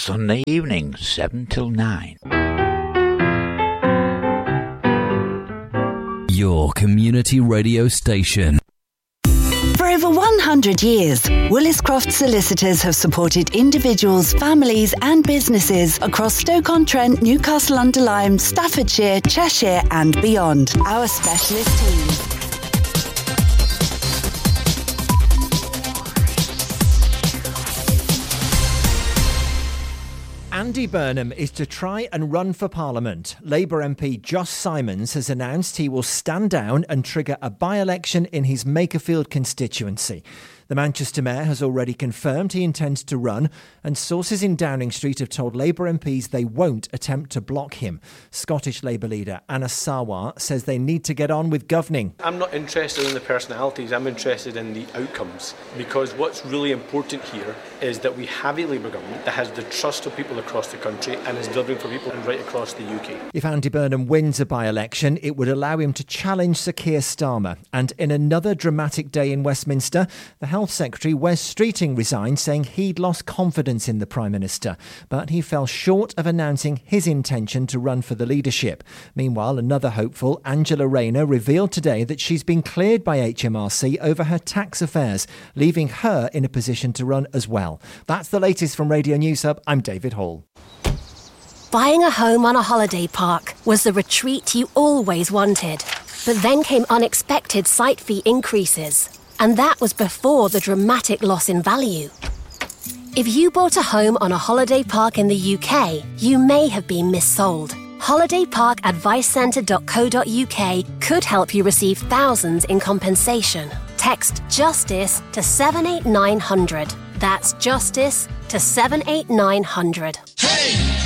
Sunday evening, 7 till 9. Your community radio station. For over 100 years, Willis Croft Solicitors have supported individuals, families and businesses across Stoke-on-Trent, Newcastle-under-Lyme, Staffordshire, Cheshire and beyond. Our specialist team. Andy Burnham is to try and run for Parliament. Labour MP Josh Simons has announced he will stand down and trigger a by-election in his Makerfield constituency. The Manchester Mayor has already confirmed he intends to run, and sources in Downing Street have told Labour MPs they won't attempt to block him. Scottish Labour leader Anas Sarwar says they need to get on with governing. I'm not interested in the personalities, I'm interested in the outcomes, because what's really important here is that we have a Labour government that has the trust of people across the country and is delivering for people right across the UK. If Andy Burnham wins a by-election, it would allow him to challenge Sir Keir Starmer. And in another dramatic day in Westminster, the Health Secretary Wes Streeting resigned, saying he'd lost confidence in the Prime Minister. But he fell short of announcing his intention to run for the leadership. Meanwhile, another hopeful, Angela Rayner, revealed today that she's been cleared by HMRC over her tax affairs, leaving her in a position to run as well. That's the latest from Radio News Hub. I'm David Hall. Buying a home on a holiday park was the retreat you always wanted. But then came unexpected site fee increases. And that was before the dramatic loss in value. If you bought a home on a holiday park in the UK, you may have been missold. holidayparkadvicecentre.co.uk could help you receive thousands in compensation. Text JUSTICE to 78900. That's JUSTICE to 78900. Hey!